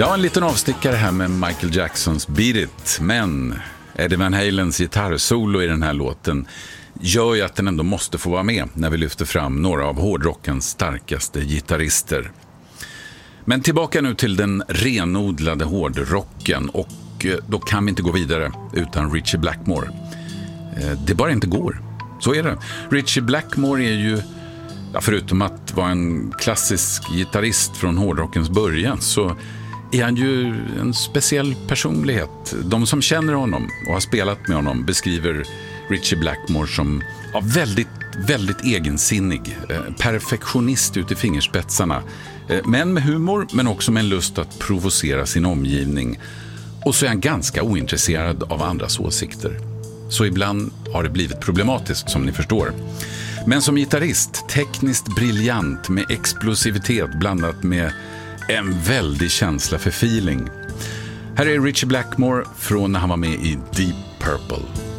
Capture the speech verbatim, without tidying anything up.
Ja, en liten avstickare här med Michael Jacksons Beat It. Men Eddie Van Halens gitarrsolo i den här låten gör ju att den ändå måste få vara med när vi lyfter fram några av hårdrockens starkaste gitarrister. Men tillbaka nu till den renodlade hårdrocken, och då kan vi inte gå vidare utan Ritchie Blackmore. Det bara inte går. Så är det. Ritchie Blackmore är ju, ja, förutom att vara en klassisk gitarrist från hårdrockens början, så är han ju en speciell personlighet. De som känner honom och har spelat med honom beskriver Ritchie Blackmore som ja, väldigt, väldigt egensinnig. Eh, perfektionist ut i fingerspetsarna. Eh, men med humor, men också med en lust att provocera sin omgivning. Och så är han ganska ointresserad av andras åsikter. Så ibland har det blivit problematiskt, som ni förstår. Men som gitarrist, tekniskt briljant med explosivitet blandat med en väldig känsla för feeling. Här är Ritchie Blackmore från när han var med i Deep Purple.